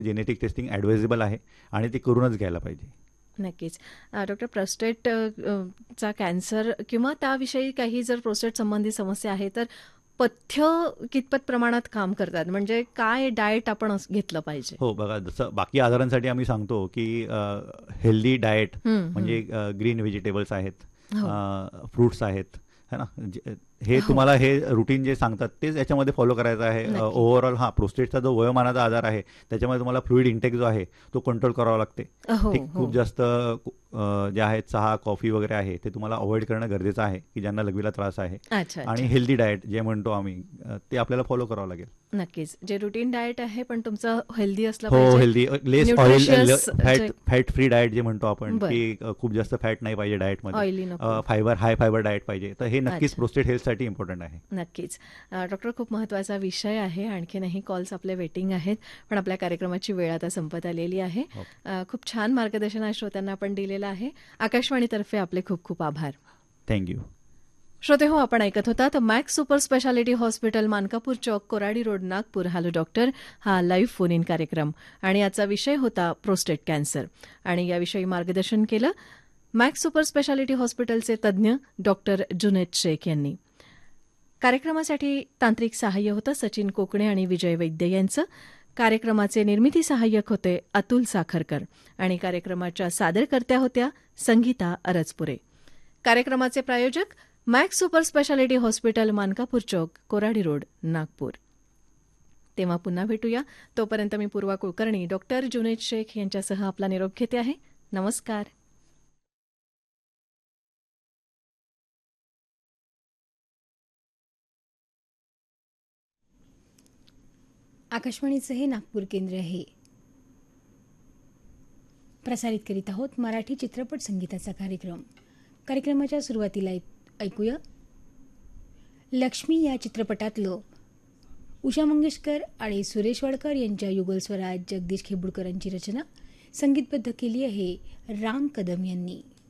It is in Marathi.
जेनेटिक टेस्टिंग ॲडवायजेबल आहे आणि ते करूनच घ्यायला पाहिजे. नक्कीच. डॉक्टर, प्रोस्टेट चा कॅन्सर किंवा त्याविषयी काही जर प्रोस्टेट संबंधी समस्या आहे तर पथ्य कितपत प्रमाणात काम करतात? म्हणजे काय डाएट आपण घेतलं पाहिजे? हो, बघा जसं बाकी आजारांसाठी आम्ही सांगतो की हेल्दी डाएट हं, हं. म्हणजे ग्रीन व्हेजिटेबल्स आहेत, हो. फ्रुट्स आहेत, है ना. हे हो. तुम्हाला हे रुटीन जे सांगतात तेच याच्यामध्ये फॉलो करायचं आहे. नक्की. ओव्हरऑल प्रोस्टेटचा जो वयोमानाचा आजार आहे त्याच्यामध्ये तुम्हाला फ्लुइड इंटेक जो आहे तो कंट्रोल करावा लागते. हो, ठीक, हो. खूप जास्त जे आहेत चहा कॉफी वगैरे आहे ते तुम्हाला अवॉइड करणं गरजेचं आहे की ज्यांना लघवीला त्रास आहे. अच्छा, आणि अच्छा. हेल्दी डाएट जे म्हणतो आम्ही ते आपल्याला फॉलो करावं लागेल. नक्कीच. जे रुटीन डाएट आहे पण तुमचं हेल्दी असलं हो, पाहिजे. हेल्दी, लेस ऑइल, न्यूट्रिशियस जे फॅट फ्री डाएट जे म्हणतो आपण बरं. की खूप जास्त फॅट नाही पाहिजे डाएटमध्ये. ऑइली नको. फायबर, हाय फायबर डाएट पाहिजे. तर हे नक्कीच अच्छा. प्रोस्टेट हेल्थसाठी इम्पॉर्टंट आहे. नक्कीच. डॉक्टर, खूप महत्त्वाचा विषय आहे. आणखीनही कॉल्स आपले वेटिंग आहेत. पण आपल्या कार्यक्रमाची वेळ आता संपत आलेली आहे. हो. खूप छान मार्गदर्शन आज श्रोत्यांना आपण दिलेलं आहे. आकाशवाणीतर्फे आपले खूप खूप आभार. थँक्यू. श्रोते हो, आपण ऐकत होतात max super speciality hospital, Mankapur चौक, Koradi road, Nagpur. Hello doctor, हा लाईव्ह फोन इन कार्यक्रम आणि याचा विषय होता प्रोस्टेट कॅन्सर. आणि याविषयी मार्गदर्शन केलं मॅक्स सुपर स्पेशालिटी हॉस्पिटलचे तज्ज्ञ डॉक्टर जुनैद शेख यांनी. कार्यक्रमासाठी तांत्रिक सहाय्य होतं सचिन कोकणे आणि विजय वैद्य यांचं. कार्यक्रमाचे निर्मिती सहाय्यक होते अतुल साखरकर आणि कार्यक्रमाच्या सादरकर्त्या होत्या संगीता अरजपुरे. कार्यक्रमाचे प्रायोजक max super speciality hospital, Mankapur चौक, कोराडी रोड, नागपूर. तेव्हा पुन्हा भेटूया. तोपर्यंत मी पूर्वा कुलकर्णी डॉक्टर जुनैद शेख यांच्यासह आपला निरोप घेते आहे. नमस्कार. आकाशवाणीचं हे नागपूर केंद्र आहे. प्रसारित करीत आहोत मराठी चित्रपट संगीताचा कार्यक्रम. कार्यक्रमाच्या सुरुवातीला ऐकूया लक्ष्मी या चित्रपटातलं उषा मंगेशकर आणि सुरेश वाडकर यांच्या युगलस्वरात जगदीश खेबुडकरांची रचना. संगीतबद्ध केली आहे राम कदम यांनी.